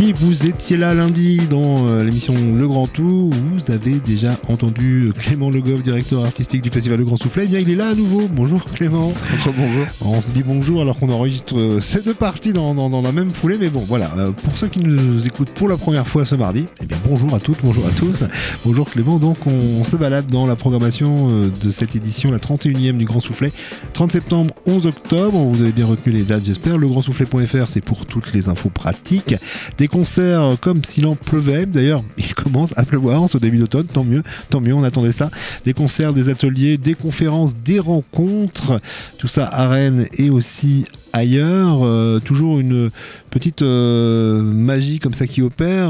Si vous étiez là lundi dans l'émission Le Grand Tout, vous avez déjà entendu Clément Le Goff, directeur artistique du festival Le Grand Soufflet. Eh bien, il est là à nouveau. Bonjour Clément. Bonjour. On se dit bonjour alors qu'on enregistre ces deux parties dans la même foulée. Mais bon, voilà. Pour ceux qui nous écoutent pour la première fois ce mardi, eh bien, bonjour à toutes, bonjour à tous. Bonjour Clément. Donc, on se balade dans la programmation de cette édition, la 31e du Grand Soufflet. 30 septembre, 11 octobre. Vous avez bien retenu les dates, j'espère. Legrandsoufflet.fr, c'est pour toutes les infos pratiques. Des concerts comme s'il en pleuvait. D'ailleurs, il commence à pleuvoir en ce début d'automne. Tant mieux, on attendait ça. Des concerts, des ateliers, des conférences, des rencontres. Tout ça à Rennes et aussi ailleurs. Toujours une petite magie comme ça qui opère.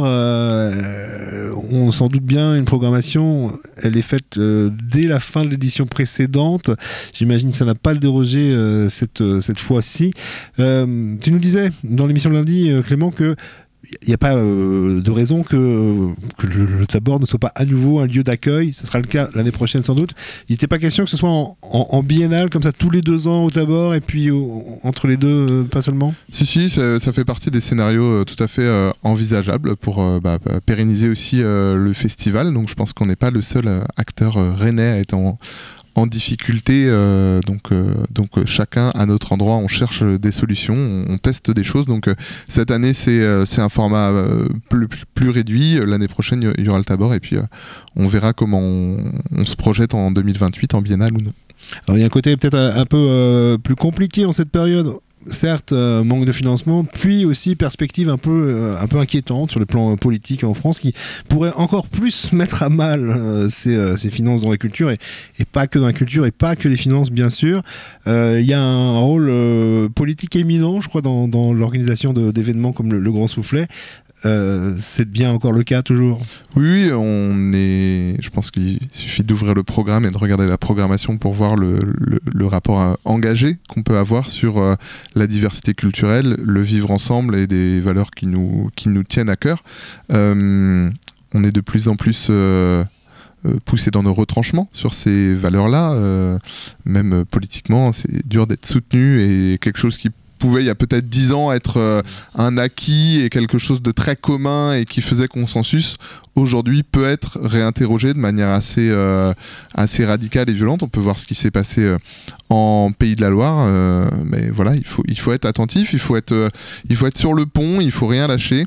On s'en doute bien, une programmation, elle est faite dès la fin de l'édition précédente. J'imagine que ça n'a pas dérogé cette fois-ci. Tu nous disais dans l'émission de lundi, Clément, que il n'y a pas de raison que le Tabor ne soit pas à nouveau un lieu d'accueil. Ce sera le cas l'année prochaine sans doute. Il n'était pas question que ce soit en biennale comme ça tous les 2 ans au Tabor et puis entre les deux pas seulement. Si, ça fait partie des scénarios tout à fait envisageables pour pérenniser aussi le festival. Donc je pense qu'on n'est pas le seul acteur rennais à être en difficulté, donc chacun à notre endroit on cherche des solutions, on teste des choses. Donc cette année c'est un format plus réduit. L'année prochaine il y aura le Tabor et puis on verra comment on se projette en 2028 en biennale ou non. Alors il y a un côté peut-être un peu plus compliqué en cette période. Certes, manque de financement, puis aussi perspective un peu inquiétante sur le plan politique en France qui pourrait encore plus mettre à mal ces finances dans la culture et pas que dans la culture et pas que les finances bien sûr. Il y a un rôle politique éminent, je crois, dans l'organisation d'événements comme le Grand Soufflet. C'est bien encore le cas toujours. Oui, je pense qu'il suffit d'ouvrir le programme et de regarder la programmation pour voir le rapport engagé qu'on peut avoir sur la diversité culturelle, le vivre ensemble et des valeurs qui nous tiennent à cœur. On est de plus en plus poussé dans nos retranchements sur ces valeurs-là. Même politiquement, c'est dur d'être soutenu et quelque chose qui pouvait il y a peut-être 10 ans être un acquis et quelque chose de très commun et qui faisait consensus, aujourd'hui peut être réinterrogé de manière assez radicale et violente. On peut voir ce qui s'est passé en Pays de la Loire, mais voilà, il faut être attentif, il faut être sur le pont, il faut rien lâcher.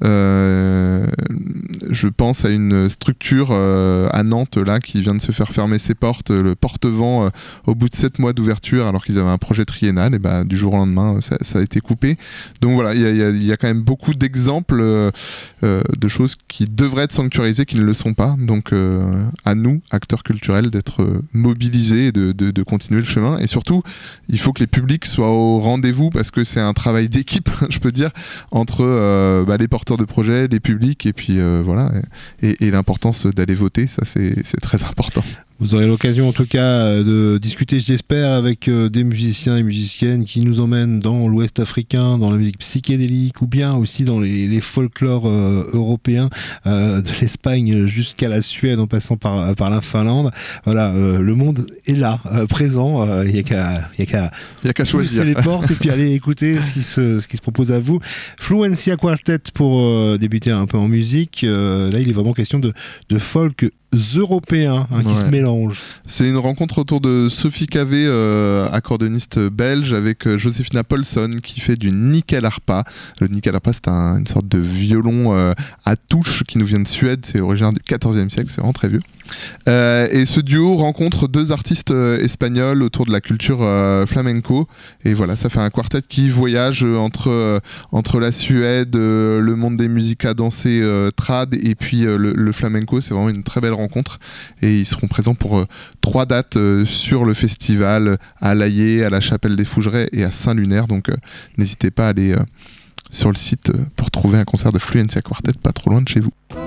Je pense à une structure à Nantes là qui vient de se faire fermer ses portes, le porte-vent au bout de 7 mois d'ouverture alors qu'ils avaient un projet triennal, et du jour au lendemain ça a été coupé. Donc voilà, il y a quand même beaucoup d'exemples de choses qui devraient être sanctuarisées qui ne le sont pas. Donc à nous, acteurs culturels, d'être mobilisés et de continuer le chemin. Et surtout, il faut que les publics soient au rendez-vous parce que c'est un travail d'équipe, je peux dire, entre les porteurs de projets, les publics et puis voilà. Et l'importance d'aller voter, ça c'est très important. Vous aurez l'occasion en tout cas de discuter, j'espère, avec des musiciens et musiciennes qui nous emmènent dans l'Ouest africain, dans la musique psychédélique ou bien aussi dans les folklores européens, de l'Espagne jusqu'à la Suède en passant par la Finlande. Voilà, le monde est là, présent. Il y a qu'à choisir les portes et puis aller écouter ce qui se propose à vous. Fluencia Quartet pour débuter un peu en musique. Là, il est vraiment question de folk européens qui se mélangent. C'est une rencontre autour de Sophie Cavé, accordéoniste belge, avec Josefina Paulson qui fait du nickel harpa. Le nickel harpa, c'est une sorte de violon à touche qui nous vient de Suède, c'est originaire du XIVe siècle, c'est vraiment très vieux. Et ce duo rencontre 2 artistes espagnols autour de la culture flamenco, et voilà, ça fait un quartet qui voyage entre la Suède, le monde des musiques à danser trad et puis le flamenco. C'est vraiment une très belle rencontre et ils seront présents pour 3 dates sur le festival à Laillé, à la Chapelle des Fougerets et à Saint-Lunaire. Donc n'hésitez pas à aller sur le site pour trouver un concert de Fluencia Quartet pas trop loin de chez vous.